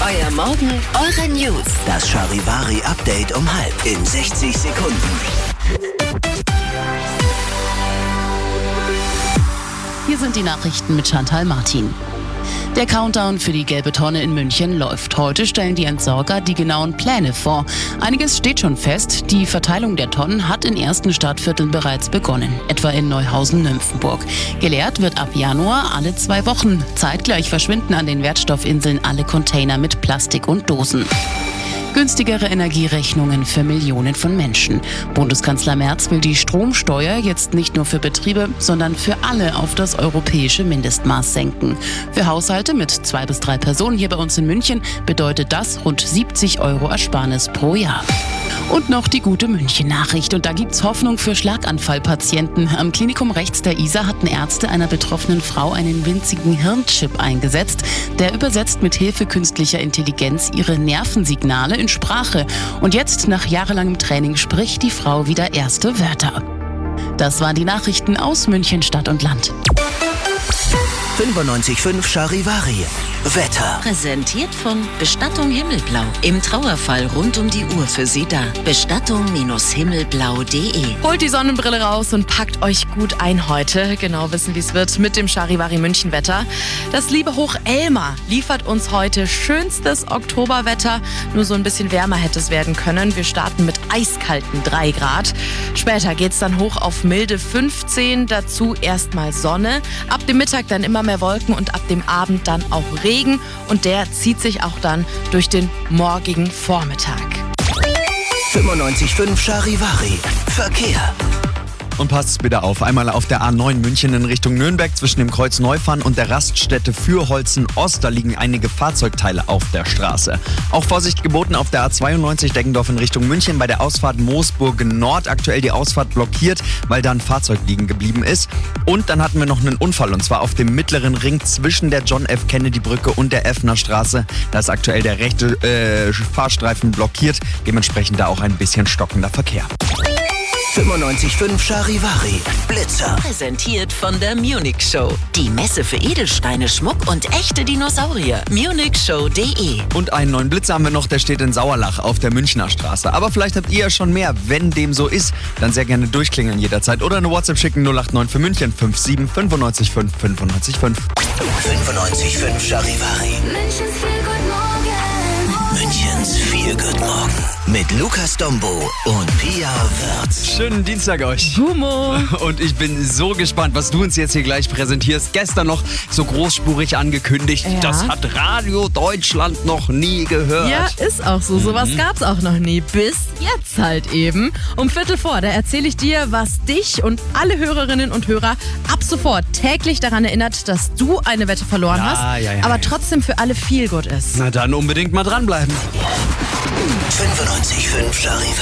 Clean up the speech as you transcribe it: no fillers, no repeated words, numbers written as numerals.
Euer Morgen, eure News. Das Charivari-Update um 6:30 in 60 Sekunden. Hier sind die Nachrichten mit Chantal Martin. Der Countdown für die gelbe Tonne in München läuft. Heute stellen die Entsorger die genauen Pläne vor. Einiges steht schon fest. Die Verteilung der Tonnen hat in ersten Stadtvierteln bereits begonnen, etwa in Neuhausen-Nymphenburg. Geleert wird ab Januar alle 2 Wochen. Zeitgleich verschwinden an den Wertstoffinseln alle Container mit Plastik und Dosen. Günstigere Energierechnungen für Millionen von Menschen. Bundeskanzler Merz will die Stromsteuer jetzt nicht nur für Betriebe, sondern für alle auf das europäische Mindestmaß senken. Für Haushalte mit 2 bis 3 Personen hier bei uns in München bedeutet das rund 70 € Ersparnis pro Jahr. Und noch die gute München-Nachricht. Und da gibt's Hoffnung für Schlaganfallpatienten. Am Klinikum rechts der Isar hatten Ärzte einer betroffenen Frau einen winzigen Hirnchip eingesetzt. Der übersetzt mit Hilfe künstlicher Intelligenz ihre Nervensignale in Sprache. Und jetzt, nach jahrelangem Training, spricht die Frau wieder erste Wörter. Das waren die Nachrichten aus München, Stadt und Land. 95.5 Charivari. Wetter. Präsentiert von Bestattung Himmelblau. Im Trauerfall rund um die Uhr für Sie da. Bestattung-himmelblau.de. Holt die Sonnenbrille raus und packt euch gut ein heute. Genau wissen, wie es wird mit dem Charivari München Wetter. Das liebe Hoch Elmar liefert uns heute schönstes Oktoberwetter. Nur so ein bisschen wärmer hätte es werden können. Wir starten mit eiskalten 3 Grad. Später geht es dann hoch auf milde 15. Dazu erstmal Sonne. Ab dem Mittag dann immer mehr Wolken und ab dem Abend dann auch Regen. Und der zieht sich auch dann durch den morgigen Vormittag. 95.5 Charivari. Verkehr. Und passt bitte auf, einmal auf der A9 München in Richtung Nürnberg zwischen dem Kreuz Neufahren und der Raststätte Fürholzen Ost. Da liegen einige Fahrzeugteile auf der Straße. Auch Vorsicht geboten auf der A92 Deggendorf in Richtung München bei der Ausfahrt Moosburg Nord. Aktuell die Ausfahrt blockiert, weil da ein Fahrzeug liegen geblieben ist. Und dann hatten wir noch einen Unfall und zwar auf dem mittleren Ring zwischen der John F. Kennedy Brücke und der Effner Straße. Da ist aktuell der rechte Fahrstreifen blockiert. Dementsprechend da auch ein bisschen stockender Verkehr. 95.5 Charivari. Blitzer. Präsentiert von der Munich Show. Die Messe für Edelsteine, Schmuck und echte Dinosaurier. munichshow.de. Und einen neuen Blitzer haben wir noch, der steht in Sauerlach auf der Münchner Straße. Aber vielleicht habt ihr ja schon mehr. Wenn dem so ist, dann sehr gerne durchklingeln jederzeit oder eine WhatsApp schicken 089 für München 57 95 5 95 5. 95.5 Charivari. Münchens Feel Good Morgen. Mit Lukas Dombo und Pia Wirtz. Schönen Dienstag euch. Gummo. Und ich bin so gespannt, was du uns jetzt hier gleich präsentierst. Gestern noch so großspurig angekündigt. Ja. Das hat Radio Deutschland noch nie gehört. Ja, ist auch so. Sowas gab's auch noch nie. Bis jetzt halt eben. Um 3:15, da erzähle ich dir, was dich und alle Hörerinnen und Hörer ab sofort täglich daran erinnert, dass du eine Wette verloren hast, aber trotzdem für alle Feel Good ist. Na dann unbedingt mal dranbleiben. 95.5 Charivari.